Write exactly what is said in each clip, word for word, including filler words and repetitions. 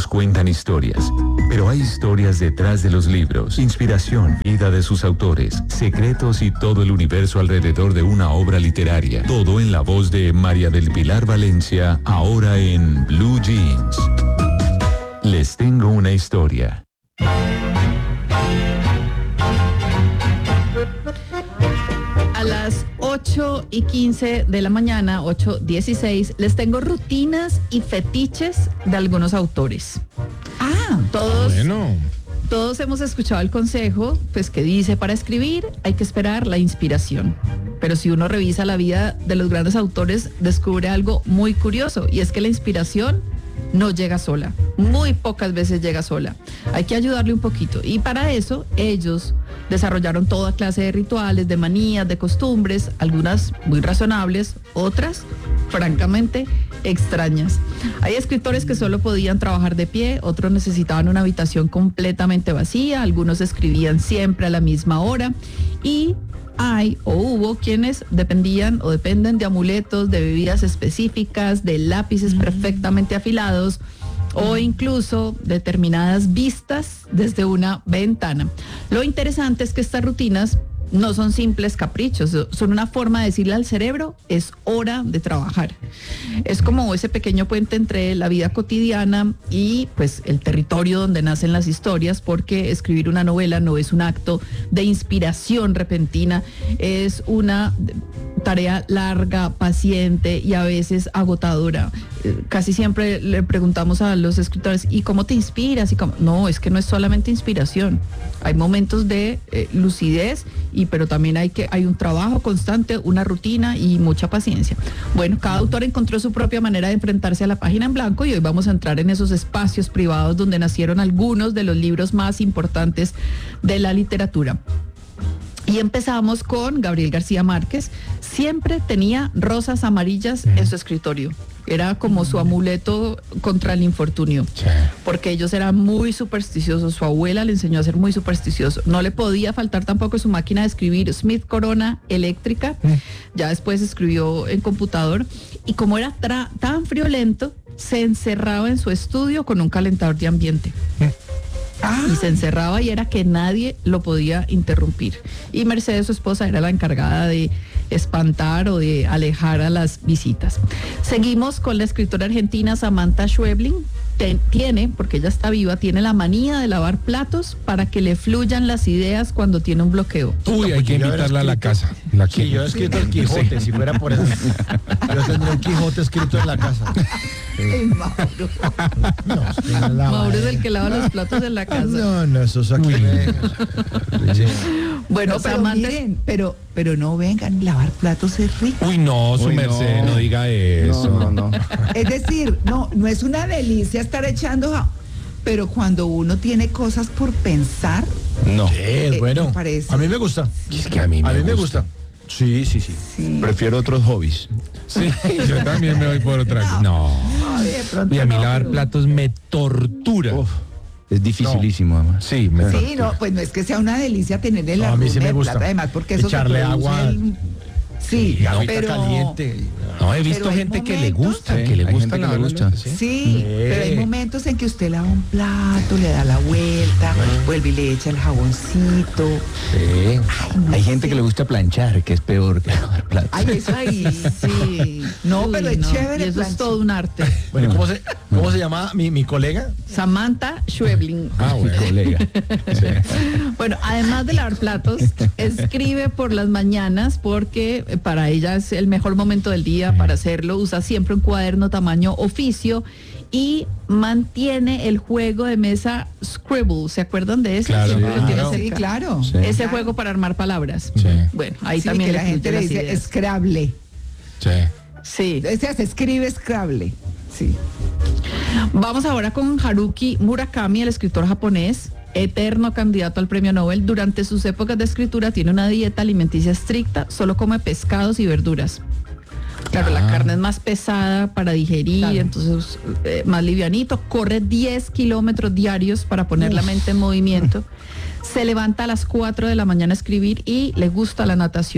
libros cuentan historias, pero hay historias detrás de los libros, inspiración, vida de sus autores, secretos y todo el universo alrededor de una obra literaria. Todo en la voz de María del Pilar Valencia, ahora en Blue Jeans. Les tengo una historia. A las ocho y quince de la mañana, ocho dieciséis, les tengo rutinas y fetiches de algunos autores. Ah, todos, bueno. todos hemos escuchado el consejo, pues que dice, para escribir hay que esperar la inspiración. Pero si uno revisa la vida de los grandes autores, descubre algo muy curioso, y es que la inspiración no llega sola. Muy pocas veces llega sola. Hay que ayudarle un poquito. Y para eso, ellos desarrollaron toda clase de rituales, de manías, de costumbres, algunas muy razonables, otras, francamente, extrañas. Hay escritores que solo podían trabajar de pie, otros necesitaban una habitación completamente vacía, algunos escribían siempre a la misma hora, y hay o hubo quienes dependían o dependen de amuletos, de bebidas específicas, de lápices mm. perfectamente afilados, o incluso determinadas vistas desde una ventana. Lo interesante es que estas rutinas no son simples caprichos, son una forma de decirle al cerebro, es hora de trabajar. Es como ese pequeño puente entre la vida cotidiana y pues el territorio donde nacen las historias, porque escribir una novela no es un acto de inspiración repentina, es una tarea larga, paciente y a veces agotadora. Casi siempre le preguntamos a los escritores, ¿y cómo te inspiras? Y cómo... No, es que no es solamente inspiración. Hay momentos de eh, lucidez, y pero también hay que hay un trabajo constante, una rutina y mucha paciencia. Bueno, cada autor encontró su propia manera de enfrentarse a la página en blanco, y hoy vamos a entrar en esos espacios privados donde nacieron algunos de los libros más importantes de la literatura. Y empezamos con Gabriel García Márquez. Siempre tenía rosas amarillas en su escritorio. Era como su amuleto contra el infortunio. Sí. Porque ellos eran muy supersticiosos. Su abuela le enseñó a ser muy supersticioso. No le podía faltar tampoco su máquina de escribir Smith Corona eléctrica. Mm. Ya después escribió en computador. Y como era tra- tan friolento, se encerraba en su estudio con un calentador de ambiente. Mm. Ah. Y se encerraba, y era que nadie lo podía interrumpir. Y Mercedes, su esposa, era la encargada de espantar o de alejar a las visitas. Seguimos con la escritora argentina Samantha Schweblin. Ten, tiene, porque ella está viva, tiene la manía de lavar platos para que le fluyan las ideas cuando tiene un bloqueo. Uy, hay que invitarla a la casa. La sí, yo he escrito el Quijote, sí. Si fuera por eso. Yo tendría un Quijote escrito en la casa. El Mauro. No, Mauro es el que lava los platos en la casa. No, no, eso es aquí. Sí. Bueno, no, pero Samantha, miren, pero, pero no vengan, lavar platos es rico. Uy, no, su Uy, merced, no. no diga eso. No, no, no. Es decir, no, no es una delicia estar echando jabón, pero cuando uno tiene cosas por pensar. No. Sí, eh, bueno. me parece. A mí me gusta. Es que a mí me, a mí me gusta. gusta. Sí, sí, sí, sí. Prefiero otros hobbies. Sí, yo también me voy por otra. No. no. De pronto Y a mí no, lavar pero... platos me tortura. Uf, es dificilísimo, no. además. Sí, me Sí, tortura. no, pues no es que sea una delicia tenerle la no, a mí sí me de gusta. plata, además, porque eso echarle se produce agua. el... Sí, Sí, pero caliente. No, he visto pero gente que le momentos, gusta, sí, que le hay gusta gente que lavar le los gusta. platos, sí, ¿sí? sí, pero hay momentos en que usted lava un plato, le da la vuelta, vuelve y le echa el jaboncito. Sí. Ay, no Hay sé. gente que le gusta planchar, que es peor que lavar platos. Ay, eso ahí, Sí. No, Uy, pero es no. chévere Y eso planchar. es todo un arte. Bueno, ¿cómo se, cómo se llama mi, mi colega? Samantha Schweblin. Ah, bueno. Colega. Sí. Bueno, además de lavar platos, escribe por las mañanas, porque para ella es el mejor momento del día para hacerlo. Usa siempre un cuaderno tamaño oficio y mantiene el juego de mesa Scribble. ¿Se acuerdan de ese? Claro, Siempre lo tiene Claro, cerca. sí, claro. Sí. Ese Claro. juego para armar palabras. Sí. Bueno, ahí Sí, también que le la gente fluyen le las dice ideas. Scrabble. Sí. Sí. Ese se escribe Scrabble. Sí. Vamos ahora con Haruki Murakami, el escritor japonés, eterno candidato al premio Nobel. Durante sus épocas de escritura tiene una dieta alimenticia estricta, solo come pescados y verduras. Claro, Ah. la carne es más pesada para digerir, Claro. entonces eh, más livianito. Corre diez kilómetros diarios para poner Uf. la mente en movimiento. Se levanta a las cuatro de la mañana a escribir y le gusta la natación.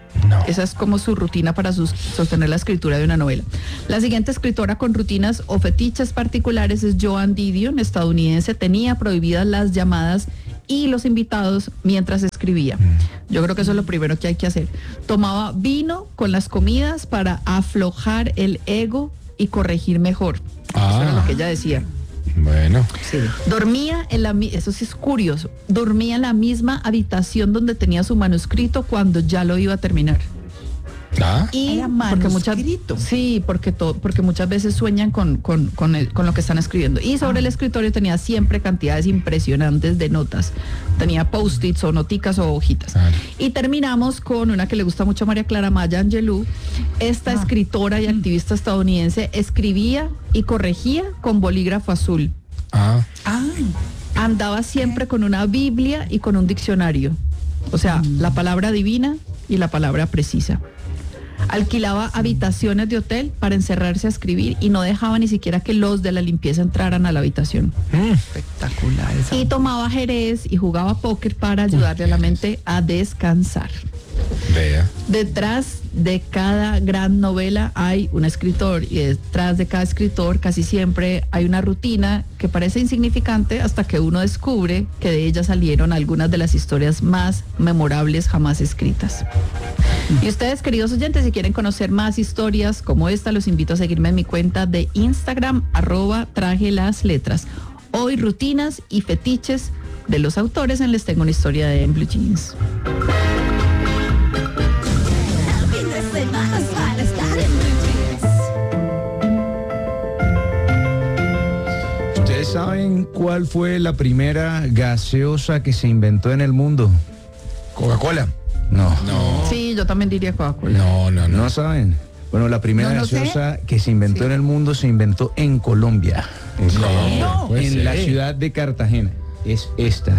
No. Esa es como su rutina para sus- sostener la escritura de una novela. La siguiente escritora con rutinas o fetiches particulares es Joan Didion, estadounidense. Tenía prohibidas las llamadas y los invitados mientras escribía. Yo creo que eso es lo primero que hay que hacer. Tomaba vino con las comidas para aflojar el ego y corregir mejor. Ah. Eso era lo que ella decía. Bueno. Sí. Dormía en la mi- eso sí es curioso, dormía en la misma habitación donde tenía su manuscrito cuando ya lo iba a terminar. Ah. Y Era porque muchas manuscrito. sí, porque todo, porque muchas veces sueñan con, con, con, el- con lo que están escribiendo. Y sobre el escritorio tenía siempre cantidades impresionantes de notas. Tenía post-its o noticas o hojitas. Claro. Y terminamos con una que le gusta mucho a María Clara, Maya Angelou. Esta Ah. escritora y activista estadounidense escribía y corregía con bolígrafo azul. Ah. Ah, Andaba siempre con una Biblia y con un diccionario. O sea, la palabra divina y la palabra precisa. Alquilaba habitaciones de hotel para encerrarse a escribir y no dejaba ni siquiera que los de la limpieza entraran a la habitación. espectacular esa. Y tomaba jerez y jugaba póker para ayudarle a la mente a descansar. Vea. Detrás de cada gran novela hay un escritor y detrás de cada escritor casi siempre hay una rutina que parece insignificante hasta que uno descubre que de ella salieron algunas de las historias más memorables jamás escritas. Y ustedes, queridos oyentes, si quieren conocer más historias como esta, los invito a seguirme en mi cuenta de Instagram, arroba traje las letras. Hoy rutinas y fetiches de los autores en Les Tengo una Historia de en Blue Jeans. ¿Ustedes saben cuál fue la primera gaseosa que se inventó en el mundo? Coca-Cola. No. No. Sí, yo también diría Coca-Cola. No, no, no. ¿No saben? Bueno, la primera No, no sé. gaseosa que se inventó Sí. en el mundo se inventó en Colombia, No, puede en ser. la ciudad de Cartagena. Es esta.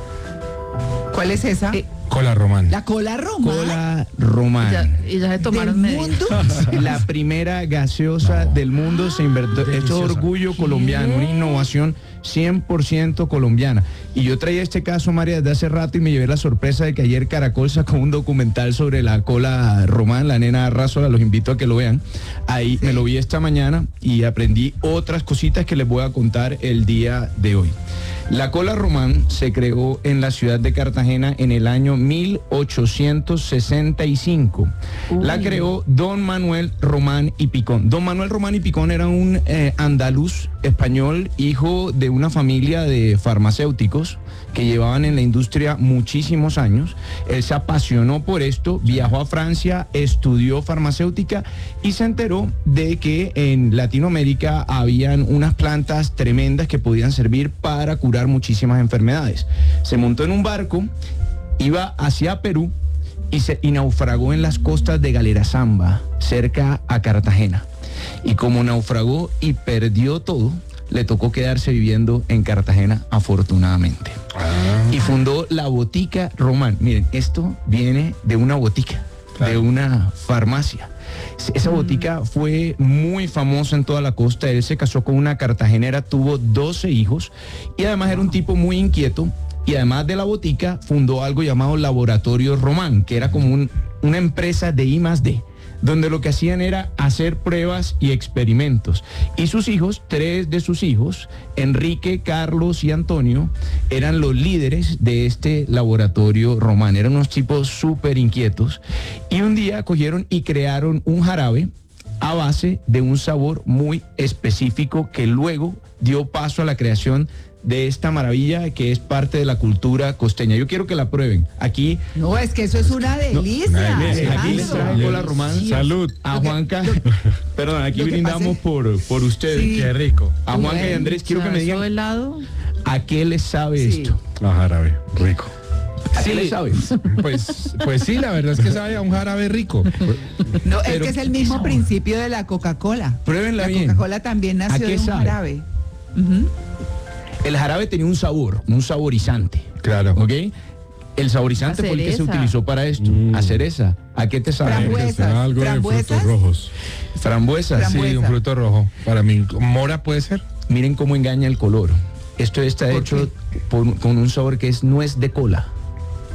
¿Cuál es esa? Eh, Cola Román. La cola romana. Cola Y ya, Román. y ya se tomaron del medidas. mundo. La primera gaseosa No. del mundo se inventó. Esto es Deliciosa. orgullo colombiano, una innovación cien por ciento colombiana. Y yo traía este caso, María, desde hace rato y me llevé la sorpresa de que ayer Caracol sacó un documental sobre la cola román, la nena Arrasola, los invito a que lo vean. Ahí me lo vi esta mañana y aprendí otras cositas que les voy a contar el día de hoy. La cola román se creó en la ciudad de Cartagena en el año mil ochocientos sesenta y cinco. La Uy. creó Don Manuel Román y Picón. Don Manuel Román y Picón era un eh, andaluz español, hijo de una familia de farmacéuticos que llevaban en la industria muchísimos años. Él se apasionó por esto, viajó a Francia, estudió farmacéutica y se enteró de que en Latinoamérica habían unas plantas tremendas que podían servir para curar muchísimas enfermedades. Se montó en un barco, iba hacia Perú y, se, y naufragó en las costas de Galerazamba, cerca a Cartagena. Y como naufragó y perdió todo, le tocó quedarse viviendo en Cartagena, afortunadamente. Ah. Y fundó la Botica Román. Miren, esto viene de una botica, Claro. de una farmacia. Esa botica fue muy famosa en toda la costa. Él se casó con una cartagenera, tuvo doce hijos y además era un tipo muy inquieto. Y además de la botica, fundó algo llamado Laboratorio Román, que era como un- una empresa de I más D, donde lo que hacían era hacer pruebas y experimentos. Y sus hijos, tres de sus hijos, Enrique, Carlos y Antonio, eran los líderes de este laboratorio Román. Eran unos tipos súper inquietos. Y un día cogieron y crearon un jarabe a base de un sabor muy específico que luego dio paso a la creación de esta maravilla que es parte de la cultura costeña. Yo quiero que la prueben. Aquí No, es que eso es una delicia. una delicia. Aquí les Alejandro. traigo la román. Salud. A Lo que- Juanca, perdón, aquí lo que brindamos pase- por, por ustedes. Sí. Qué rico. A Juanca y Andrés, quiero que me Eso digan helado. a qué les sabe Sí. esto. La jarabe. Rico. ¿A qué les sabe? Pues, pues sí, la verdad es que sabe a un jarabe rico. No, es Pero, que es el ¿qué mismo sabor? principio de la Coca-Cola. Pruébenla La bien. Coca-Cola también ¿A nació qué de un sabe? jarabe. Ujú. El jarabe tenía un sabor, un saborizante. Claro. ¿Ok? El saborizante A fue el que se cereza. utilizó para esto. Mm. A cereza. ¿A qué te sabe? Frambuesa. Que sea algo de ¿Frambuesas? frutos rojos. Frambuesas. Frambuesa. Sí, un fruto rojo. Para mí, mora puede ser. Miren cómo engaña el color. Esto está ¿Por hecho por- con un sabor que es nuez de cola.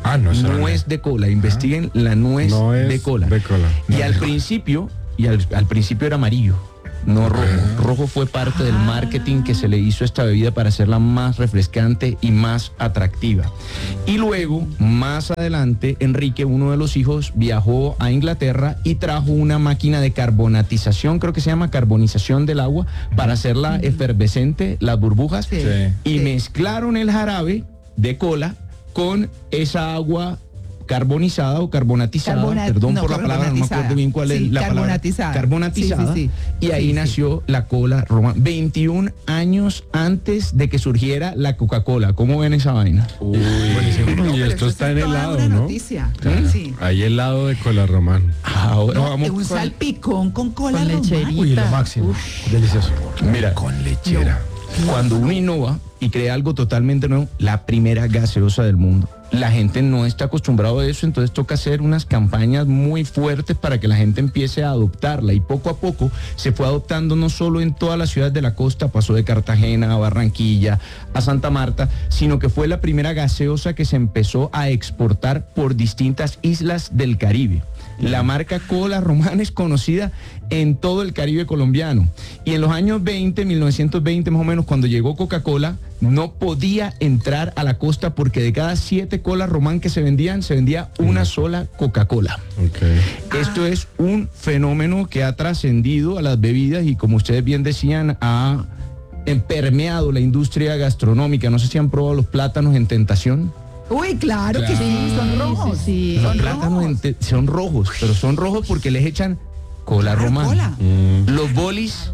Ah, no, eso no nuez es. de cola. Investiguen la nuez No es de cola. de cola. Y No, al no. principio, y al, al principio era amarillo, no rojo. Rojo fue parte del marketing que se le hizo a esta bebida para hacerla más refrescante y más atractiva. Y luego, más adelante, Enrique, uno de los hijos, viajó a Inglaterra y trajo una máquina de carbonatización, creo que se llama carbonización del agua, para hacerla efervescente, las burbujas, Sí. Sí. y Sí. mezclaron el jarabe de cola con esa agua carbonizada o carbonatizada, Carbona- perdón no, por la palabra, no me carbonatizada. acuerdo bien cuál es Sí, la palabra. carbonatizada. Carbonatizada. Sí, sí, sí. Y ahí Sí, sí. nació la cola romana. veintiún años antes de que surgiera la Coca-Cola. ¿Cómo ven esa vaina? Uy, No, y pero esto eso está es en toda helado, una ¿no? noticia. Claro. Sí. Hay helado de cola román. Ahora No, vamos un con- salpicón con cola Con romana. lecherita. Uy, lo máximo. Delicioso. Mira, Con lechera. cuando uno innova y crea algo totalmente nuevo, la primera gaseosa del mundo. La gente no está acostumbrada a eso, entonces toca hacer unas campañas muy fuertes para que la gente empiece a adoptarla. Y poco a poco se fue adoptando no solo en todas las ciudades de la costa, pasó de Cartagena a Barranquilla, a Santa Marta, sino que fue la primera gaseosa que se empezó a exportar por distintas islas del Caribe. La marca Cola Román es conocida en todo el Caribe colombiano. Y en los años veinte, mil novecientos veinte más o menos, cuando llegó Coca-Cola, no podía entrar a la costa porque de cada siete colas Román que se vendían, se vendía una sola Coca-Cola. Ok. Esto es un fenómeno que ha trascendido a las bebidas y, como ustedes bien decían, ha eh, permeado la industria gastronómica. No sé si han probado los plátanos en Tentación. Uy, claro, que sí, son rojos. Sí, sí. Los Son plátanos rojos. en te- son rojos, pero son rojos porque les echan cola Claro, romana. cola. Mm, Los bolis,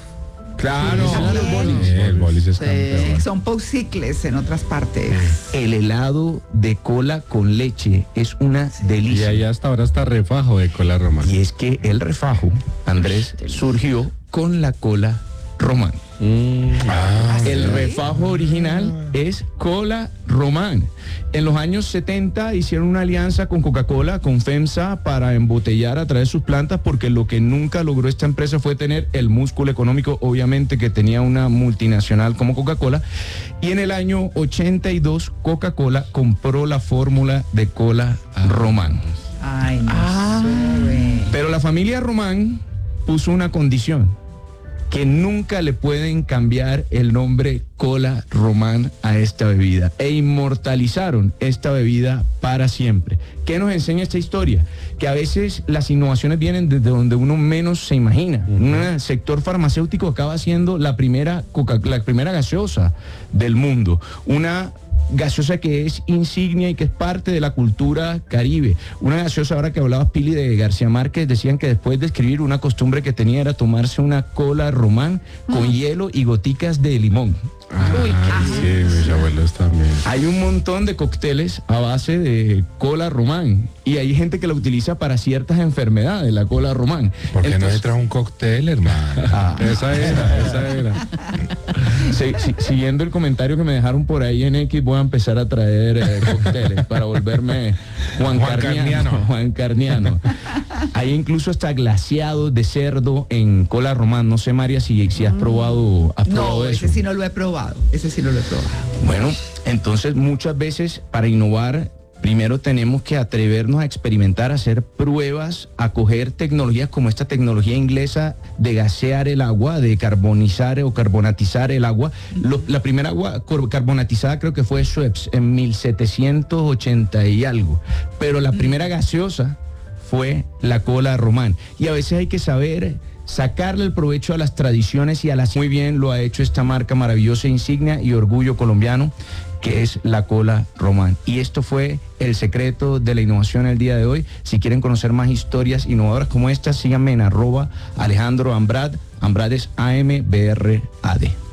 claro. Sí, los bolis. Sí, el bolis es Sí. campeón. Sí, son popsicles en otras partes. el helado de cola con leche es una Y delicia. ahí hasta ahora está refajo de cola román. Y es que el refajo, Andrés, surgió con la cola román. Mm, ah, El ¿Sí? refajo original es cola román. En los años setenta hicieron una alianza con Coca-Cola, con FEMSA, para embotellar a través de sus plantas, porque lo que nunca logró esta empresa fue tener el músculo económico, obviamente, que tenía una multinacional como Coca-Cola. Y en el año ochenta y dos, Coca-Cola compró la fórmula de cola román. Ay, no Ah. sube. Pero la familia Román puso una condición, que nunca le pueden cambiar el nombre Cola Román a esta bebida, e inmortalizaron esta bebida para siempre. ¿Qué nos enseña esta historia? Que a veces las innovaciones vienen desde donde uno menos se imagina. Un sector farmacéutico acaba siendo la primera Coca, la primera gaseosa del mundo. Una gaseosa que es insignia y que es parte de la cultura caribe. Una gaseosa, ahora que hablabas, Pili, de García Márquez, decían que después de escribir, una costumbre que tenía era tomarse una cola román con hielo y goticas de limón. ah, sí, mis abuelos también. Hay un montón de cócteles a base de cola román y hay gente que la utiliza para ciertas enfermedades, la cola román. ¿Por qué no Entonces, le trajo un cóctel, hermano? Ah. Esa era, esa era. si- si- siguiendo el comentario que me dejaron por ahí en X, voy a empezar a traer eh, cócteles para volverme Juan, Juan Carniano, Carniano. Juan Carniano. Hay incluso hasta glaseados de cerdo en cola román. No sé, María, si, si has probado, has probado No, eso. ese sí no lo he probado. Ese sí no lo he probado. Bueno, entonces muchas veces para innovar, primero tenemos que atrevernos a experimentar, a hacer pruebas, a coger tecnologías como esta tecnología inglesa de gasear el agua, de carbonizar o carbonatizar el agua. Lo- la primera agua cor- carbonatizada creo que fue Schweppes en mil setecientos ochenta y algo, pero la primera gaseosa fue la cola román. Y a veces hay que saber sacarle el provecho a las tradiciones y a las... Muy bien lo ha hecho esta marca maravillosa, insignia y orgullo colombiano, que es la cola román. Y esto fue el secreto de la innovación el día de hoy. Si quieren conocer más historias innovadoras como estas, síganme en arroba Alejandro Ambrad. Ambrad es A M B R A D.